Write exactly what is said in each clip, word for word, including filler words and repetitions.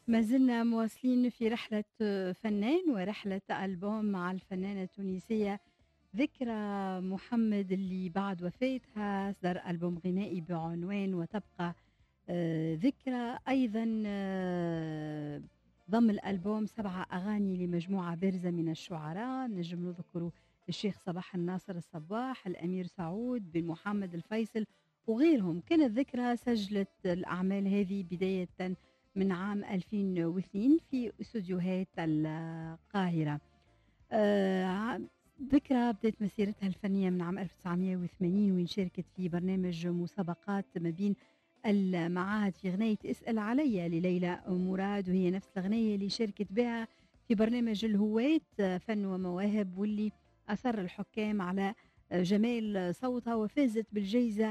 ما زلنا مواصلين في رحلة فنان ورحلة ألبوم مع الفنانة التونسية ذكرى محمد اللي بعد وفاتها أصدر ألبوم غنائي بعنوان وتبقى آه، ذكرى. أيضا آه، ضم الألبوم سبعة أغاني لمجموعة بارزة من الشعراء، نجم نذكر الشيخ صباح الناصر الصباح، الأمير سعود بن محمد الفيصل وغيرهم. كانت ذكرى سجلت الأعمال هذه بداية من عام ألفين واثنين في استوديوهات القاهرة. آه، ذكرى بدأت مسيرتها الفنية من عام ألف وتسعمئة وثمانين وين شاركت في برنامج مسابقات ما بين المعاهد في غنية اسأل عليا لليلى مراد، وهي نفس الغنية اللي شاركت بها في برنامج الهواة آه، فن ومواهب، واللي أصر الحكام على آه، جمال صوتها وفازت بالجائزة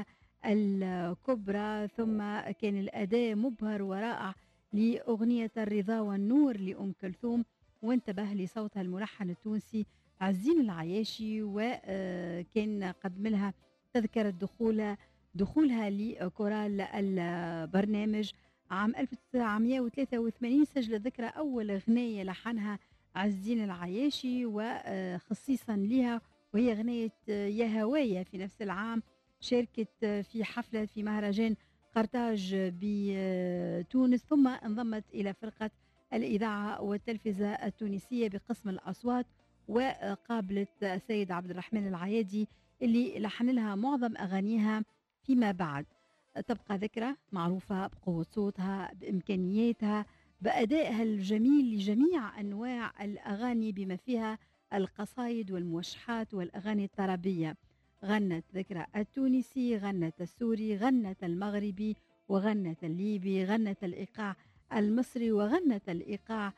الكبرى. ثم كان الأداء مبهر ورائع لأغنية الرضا والنور لأم كلثوم، وانتبه لصوتها الملحن التونسي عزين العياشي، وكان قدم لها تذكرة دخول دخولها لكورال البرنامج. عام ألف وتسعمئة وثلاثة وثمانين سجل ذكرى أول أغنية لحنها عزين العياشي وخصيصا لها، وهي أغنية يا هوايا. في نفس العام شاركت في حفلة في مهرجان قرطاج بتونس، ثم انضمت إلى فرقة الإذاعة والتلفزة التونسية بقسم الأصوات، وقابلت السيد عبد الرحمن العيادي اللي لحن لها معظم أغانيها فيما بعد. تبقى ذكرى معروفة بقوة صوتها، بإمكانياتها، بأدائها الجميل لجميع أنواع الأغاني بما فيها القصايد والموشحات والأغاني الطربية. غنت ذكرى التونسي، غنت السوري، غنت المغربي، وغنت الليبي، غنت الإيقاع المصري، وغنت الإيقاع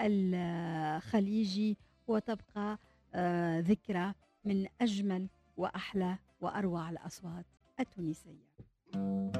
الخليجي. وتبقى آه، ذكرى من أجمل وأحلى وأروع الأصوات التونسية.